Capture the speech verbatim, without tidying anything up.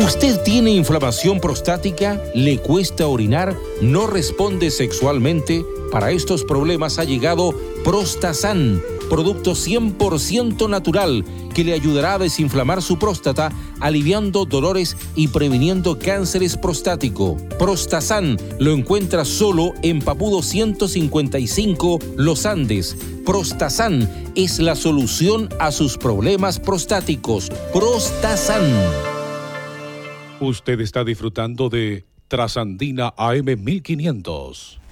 ¿Usted tiene inflamación prostática? ¿Le cuesta orinar? ¿No responde sexualmente? Para estos problemas ha llegado Prostasan, producto cien por ciento natural que le ayudará a desinflamar su próstata, aliviando dolores y previniendo cánceres prostático. Prostasan lo encuentra solo en Papudo ciento cincuenta y cinco, Los Andes. Prostasan es la solución a sus problemas prostáticos. Prostasan. Usted está disfrutando de Trasandina A M mil quinientos.